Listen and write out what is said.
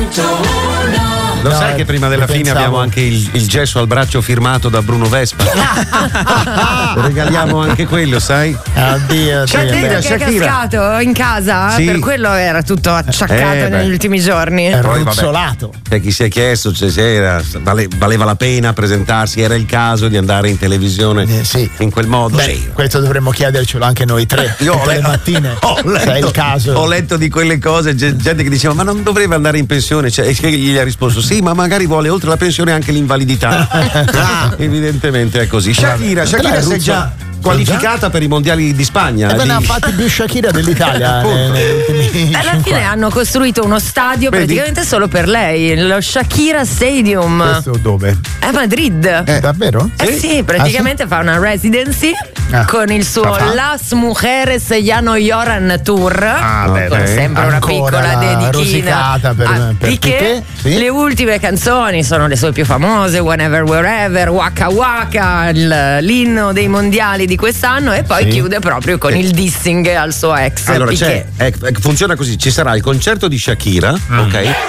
Lo sai che prima della fine abbiamo anche il gesso al braccio firmato da Bruno Vespa? Regaliamo anche quello, sai? Oddio, Shakira è cascato in casa? Sì. Per quello era tutto acciaccato negli ultimi giorni. È ruzzolato. Chi si è chiesto se valeva la pena presentarsi, era il caso di andare in televisione in quel modo. Beh, questo dovremmo chiedercelo anche noi tre. Io tutte le mattine. Se è il caso. Ho letto di quelle cose, gente che diceva ma non dovrebbe andare in pensione, e gli ha risposto sì, ma magari vuole oltre la pensione anche l'invalidità. Evidentemente è così. Shakira si è già qualificata per i mondiali di Spagna. Ne ha fatti più Shakira dell'Italia. Alla fine hanno costruito uno stadio praticamente solo per lei, lo Shakira Stadium. Questo dove? A Madrid. Davvero? Sì, praticamente fa una residency con il suo Las Mujeres Ya No Lloran Tour. Con sempre una piccola dedichina per Piqué. Sì. Le ultime canzoni sono le sue più famose, Whenever Wherever, Waka Waka, l'inno dei mondiali di quest'anno, e poi chiude proprio con il dissing al suo ex. Allora Piqué. funziona così: ci sarà il concerto di Shakira, ok?